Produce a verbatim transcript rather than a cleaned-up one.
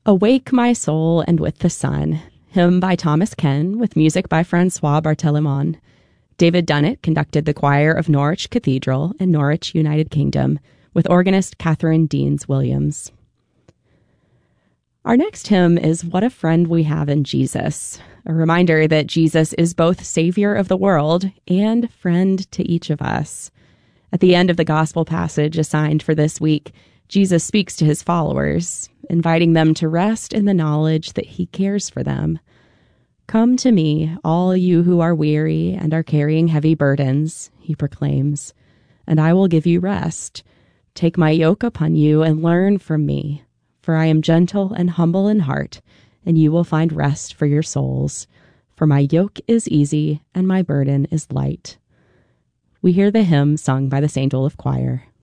Awake My Soul and With the Sun, hymn by Thomas Ken with music by Francois Barthellemon. David Dunnett conducted the choir of Norwich Cathedral in Norwich, United Kingdom, with organist Catherine Deans Williams. Our next hymn is What a Friend We Have in Jesus, a reminder that Jesus is both Savior of the world and friend to each of us. At the end of the gospel passage assigned for this week, Jesus speaks to his followers, inviting them to rest in the knowledge that he cares for them. Come to me, all you who are weary and are carrying heavy burdens, he proclaims, and I will give you rest. Take my yoke upon you and learn from me, for I am gentle and humble in heart, and you will find rest for your souls. For my yoke is easy and my burden is light. We hear the hymn sung by the Saint Olaf Choir.